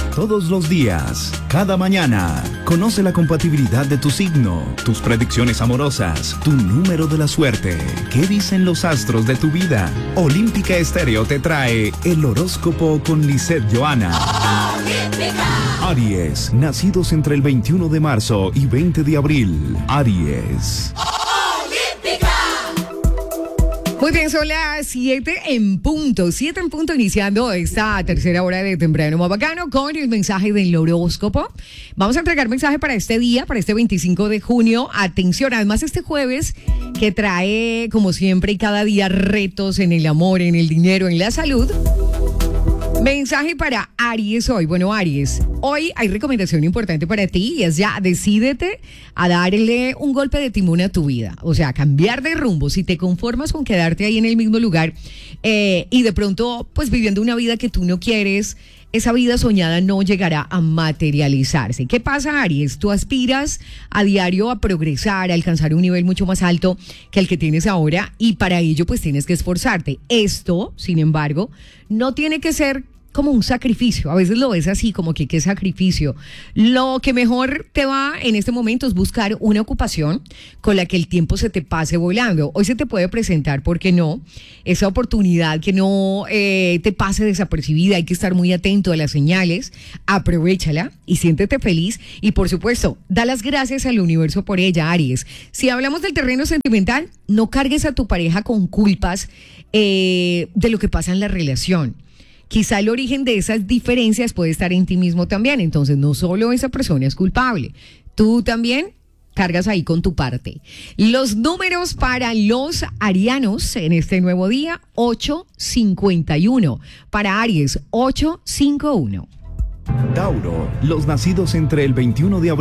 Todos los días, cada mañana, conoce la compatibilidad de tu signo, tus predicciones amorosas, tu número de la suerte. ¿Qué dicen los astros de tu vida? Olímpica Estéreo te trae el horóscopo con Lisette Johanna. Aries, nacidos entre el 21 de marzo y 20 de abril. Aries. Muy bien, son las 7 en punto, iniciando esta tercera hora de Temprano Más Bacano con el mensaje del horóscopo. Vamos a entregar mensaje para este día, para este 25 de junio. Atención, además este jueves que trae, como siempre y cada día, retos en el amor, en el dinero, en la salud. Mensaje para Aries hoy. Bueno, Aries, hoy hay recomendación importante para ti y es ya decídete a darle un golpe de timón a tu vida. O sea, cambiar de rumbo. Si te conformas con quedarte ahí en el mismo lugar y de pronto pues viviendo una vida que tú no quieres, esa vida soñada no llegará a materializarse. ¿Qué pasa, Aries? Tú aspiras a diario a progresar, a alcanzar un nivel mucho más alto que el que tienes ahora y para ello pues tienes que esforzarte. Esto, sin embargo, no tiene que ser como un sacrificio. A veces lo ves así, como que qué sacrificio. Lo que mejor te va en este momento es buscar una ocupación con la que el tiempo se te pase volando. Hoy se te puede presentar, ¿por qué no?, esa oportunidad que no te pase desapercibida. Hay que estar muy atento a las señales, aprovéchala y siéntete feliz. Y por supuesto, da las gracias al universo por ella, Aries. Si hablamos del terreno sentimental, no cargues a tu pareja con culpas de lo que pasa en la relación. Quizá el origen de esas diferencias puede estar en ti mismo también. Entonces, no solo esa persona es culpable. Tú también cargas ahí con tu parte. Los números para los arianos en este nuevo día, 851. Para Aries, 851. Tauro, los nacidos entre el 21 de abril